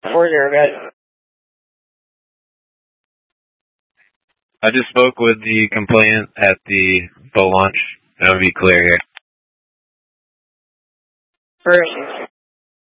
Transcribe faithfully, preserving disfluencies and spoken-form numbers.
four zero, guys. I just spoke with the complainant at the boat launch. That'll be clear here. Where is he?